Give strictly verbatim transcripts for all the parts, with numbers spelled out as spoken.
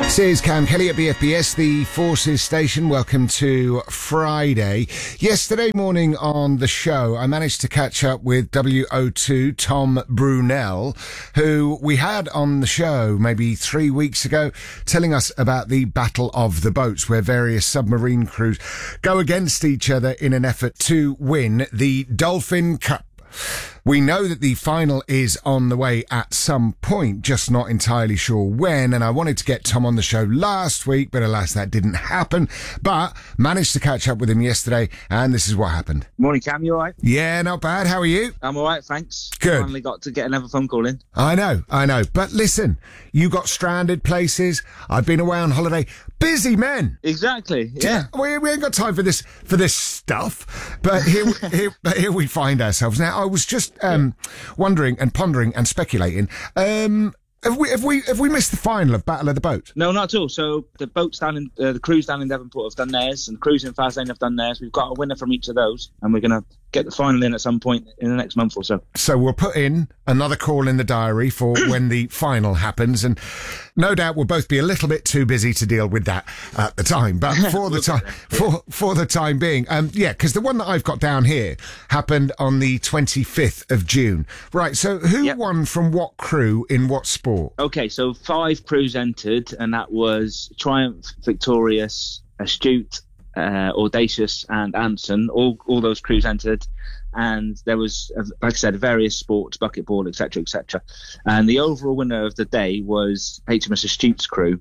This is Cam Kelly at B F B S, the Forces station. Welcome to Friday. Yesterday morning on the show, I managed to catch up with W O two Tom Brunel, who we had on the show maybe three weeks ago, telling us about the Battle of the Boats, where various submarine crews go against each other in an effort to win the Dolphin Cup. We know that the final is on the way at some point, just not entirely sure when, and I wanted to get Tom on the show last week, but alas, that didn't happen, but managed to catch up with him yesterday, and this is what happened. Morning, Cam, you alright? Yeah, not bad. How are you? I'm alright, thanks. Good. Finally got to get another phone call in. I know, I know, but listen, you got stranded places, I've been away on holiday, busy men! Exactly, yeah. We, we ain't got time for this for this stuff, but here, here, here we find ourselves. Now, I was just um, wondering and pondering and speculating. Um, have we have we have we missed the final of Battle of the Boat? No, not at all. So the boats down in uh, the crews down in Devonport have done theirs, and the crews in Faslane have done theirs. We've got a winner from each of those, and we're going to get the final in at some point in the next month or so. So we'll put in another call in the diary for when the final happens, and no doubt we'll both be a little bit too busy to deal with that at the time. But for the time, for for the time being, um, yeah, because the one that I've got down here happened on the twenty-fifth of June. Right. So who Yep. won from what crew in what sport? Okay, so five crews entered, and that was Triumph, Victorious, Astute, uh, Audacious, and Anson. All all those crews entered, and there was, uh, like I said, various sports, bucketball, et cetera, et cetera. And the overall winner of the day was H M S Astute's crew,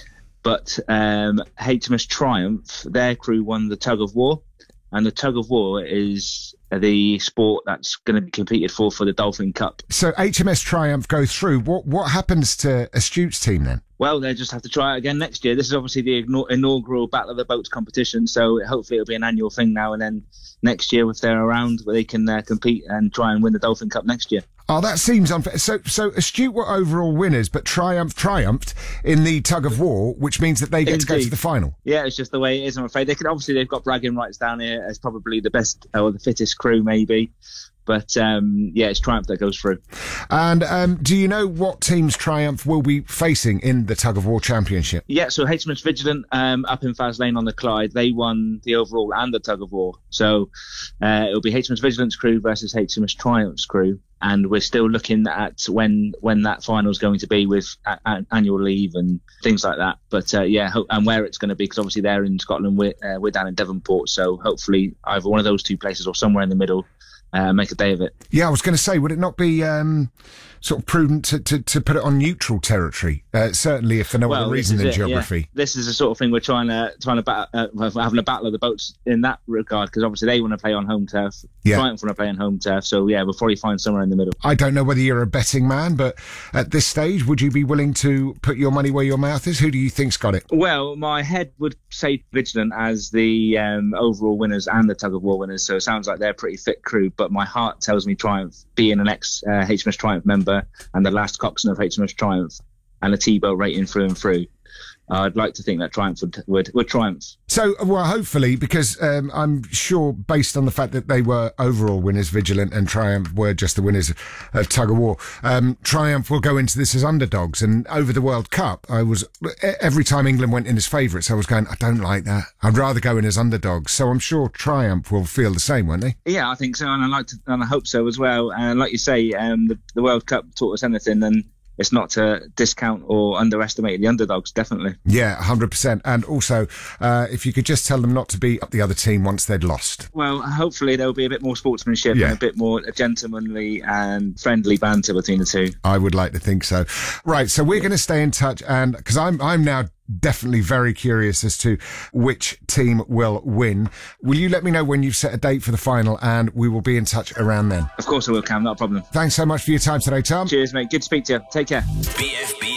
but um, H M S Triumph, their crew won the tug of war, and the tug of war is the sport that's going to be competed for for the Dolphin Cup. So H M S Triumph go through. What what happens to Astute's team then? Well, they just have to try it again next year. This is obviously the igno- inaugural Battle of the Boats competition, so hopefully it'll be an annual thing now, and then next year, if they're around, where they can uh, compete and try and win the Dolphin Cup next year. Oh, that seems unfair. So, so Astute were overall winners, but Triumph triumphed in the tug of war, which means that they get to go to Indeed. the final. Yeah, it's just the way it is, I'm afraid. They could obviously they've got bragging rights down here as probably the best or the fittest crew, maybe. But um, yeah, it's Triumph that goes through. And um, do you know what teams Triumph will be facing in the tug of war championship? Yeah, so H M S Vigilant um, up in Faslane on the Clyde, they won the overall and the tug of war. So uh, it'll be H M S Vigilant's crew versus H M S Triumph's crew. And we're still looking at when when that final is going to be with a- a- annual leave and things like that. But uh, yeah, ho- and where it's going to be, because obviously they're in Scotland, we're, uh, we're down in Devonport. So hopefully either one of those two places or somewhere in the middle, uh, make a day of it. Yeah, I was going to say, would it not be um, sort of prudent to, to, to put it on neutral territory? Uh, certainly, if for no Well, other this reason is than it, yeah. geography. This is the sort of thing we're trying to trying to bat, uh, we're having a battle of the boats in that regard, because obviously they want to play on home turf, Yeah. Triumph want to play on home turf. So yeah, we'll probably find somewhere in the middle. I don't know whether you're a betting man, but at this stage, would you be willing to put your money where your mouth is? Who do you think's got it? Well, my head would say Vigilant as the um, overall winners and the tug of war winners, so it sounds like they're a pretty fit crew, but my heart tells me Triumph, being an ex uh, H M S Triumph member and the last coxswain of H M S Triumph and a T-boat rating through and through. Uh, I'd like to think that Triumph would, would, would triumph. So, well, hopefully, because um, I'm sure, based on the fact that they were overall winners, Vigilant and Triumph were just the winners of tug of war, um, Triumph will go into this as underdogs. And over the World Cup, I was every time England went in as favourites, I was going, I don't like that. I'd rather go in as underdogs. So I'm sure Triumph will feel the same, won't they? Yeah, I think so, and I like to, and I hope so as well. And like you say, um, the, the World Cup taught us anything, and it's not to discount or underestimate the underdogs, definitely. Yeah, one hundred percent. And also, uh, if you could just tell them not to beat up the other team once they'd lost. Well, hopefully there'll be a bit more sportsmanship Yeah. and a bit more gentlemanly and friendly banter between the two. I would like to think so. Right, so we're going to stay in touch, and because I'm I'm now definitely very curious as to which team will win. Will you let me know when you've set a date for the final, and we will be in touch around then? Of course I will, Cam, not a problem. Thanks so much for your time today, Tom. Cheers, mate. Good to speak to you. Take care. B F B